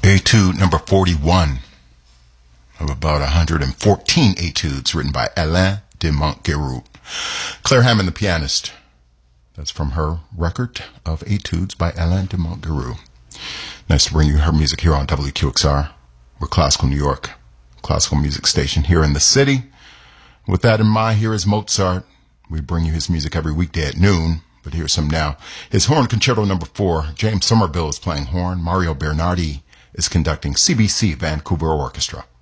Etude number 41 of about 114 etudes written by Alain de Montguerou. Claire Hammond, the pianist. That's from her record of etudes by Alain de Montguerou. Nice to bring you her music here on WQXR. We're Classical New York, classical music station here in the city. With that in mind, here is Mozart. We bring you his music every weekday at noon, but here's some now. His Horn Concerto number 4. James Somerville is playing horn. Mario Bernardi is conducting CBC Vancouver Orchestra.